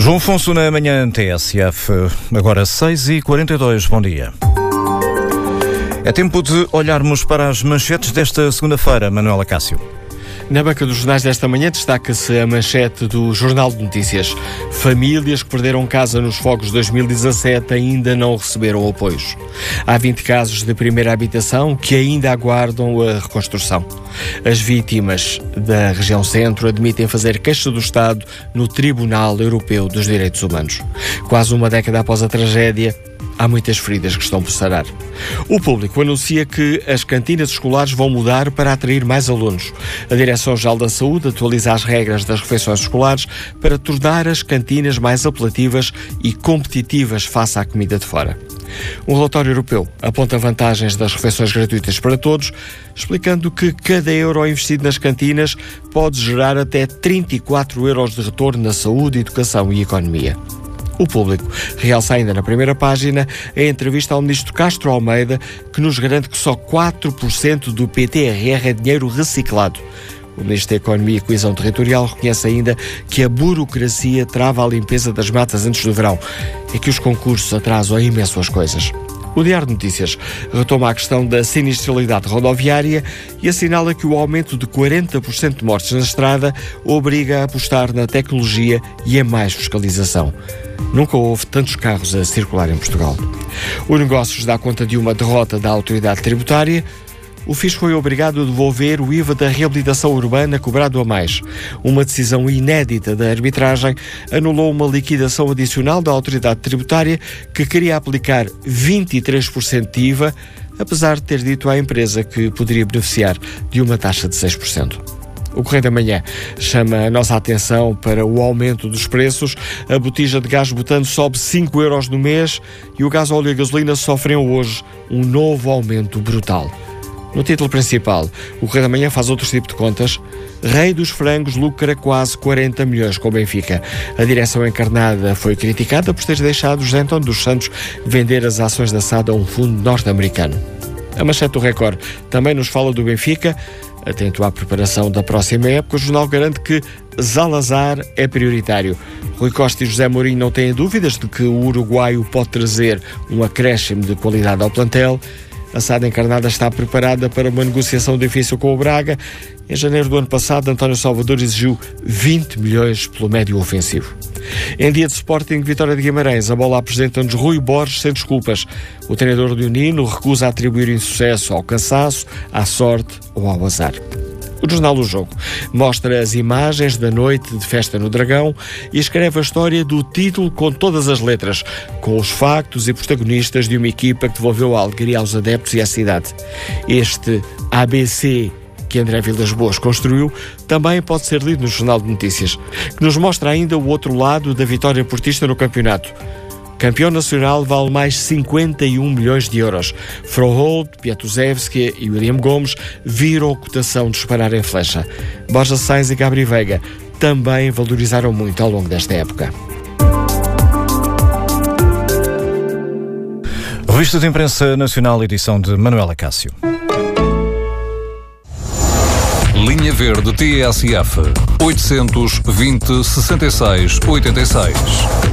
João Afonso na manhã TSF, agora 6h42, bom dia. É tempo de olharmos para as manchetes desta segunda-feira, Manuela Cássio. Na banca dos jornais desta manhã destaca-se a manchete do Jornal de Notícias. Famílias que perderam casa nos fogos de 2017 ainda não receberam apoios. Há 20 casos de primeira habitação que ainda aguardam a reconstrução. As vítimas da região centro admitem fazer queixa do Estado no Tribunal Europeu dos Direitos Humanos. Quase uma década após a tragédia, há muitas feridas que estão por sarar. O Público anuncia que as cantinas escolares vão mudar para atrair mais alunos. A Direção-Geral da Saúde atualiza as regras das refeições escolares para tornar as cantinas mais apelativas e competitivas face à comida de fora. Um relatório europeu aponta vantagens das refeições gratuitas para todos, explicando que cada euro investido nas cantinas pode gerar até 34 euros de retorno na saúde, educação e economia. O Público realça ainda na primeira página a entrevista ao ministro Castro Almeida, que nos garante que só 4% do PTRR é dinheiro reciclado. O ministro da Economia e Coesão Territorial reconhece ainda que a burocracia trava a limpeza das matas antes do verão e que os concursos atrasam imenso as coisas. O Diário de Notícias retoma a questão da sinistralidade rodoviária e assinala que o aumento de 40% de mortes na estrada obriga a apostar na tecnologia e a mais fiscalização. Nunca houve tantos carros a circular em Portugal. O Negócios dá conta de uma derrota da autoridade tributária. O fisco foi obrigado a devolver o IVA da reabilitação urbana cobrado a mais. Uma decisão inédita da arbitragem anulou uma liquidação adicional da autoridade tributária que queria aplicar 23% de IVA, apesar de ter dito à empresa que poderia beneficiar de uma taxa de 6%. O Correio da Manhã chama a nossa atenção para o aumento dos preços. A botija de gás butano sobe 5 euros no mês e o gás, óleo e a gasolina sofrem hoje um novo aumento brutal. No título principal, o Correio da Manhã faz outro tipo de contas. Rei dos frangos lucra quase 40 milhões com o Benfica. A direção encarnada foi criticada por ter deixado José António dos Santos vender as ações da SAD a um fundo norte-americano. A manchete do Record também nos fala do Benfica. Atento à preparação da próxima época, o jornal garante que Zalazar é prioritário. Rui Costa e José Mourinho não têm dúvidas de que o uruguaio pode trazer um acréscimo de qualidade ao plantel. A SAD encarnada está preparada para uma negociação difícil com o Braga. Em janeiro do ano passado, António Salvador exigiu 20 milhões pelo médio ofensivo. Em dia de Sporting Vitória de Guimarães, a bola apresenta-nos Rui Borges sem desculpas. O treinador leonino recusa atribuir insucesso ao cansaço, à sorte ou ao azar. O jornal O Jogo mostra as imagens da noite de festa no Dragão e escreve a história do título com todas as letras, com os factos e protagonistas de uma equipa que devolveu a alegria aos adeptos e à cidade. Este ABC que André Vilas Boas construiu também pode ser lido no Jornal de Notícias, que nos mostra ainda o outro lado da vitória portista no campeonato. Campeão nacional vale mais 51 milhões de euros. Froholt, Piatuzewski e William Gomes viram a cotação disparar em flecha. Borja Sainz e Gabri Veiga também valorizaram muito ao longo desta época. Revista de Imprensa Nacional, edição de Manuela Cássio. Linha Verde TSF 820 66 86.